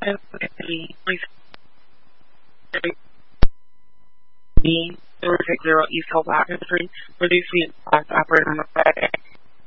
me, 060 East Hope Country, where these suites operated on the Friday.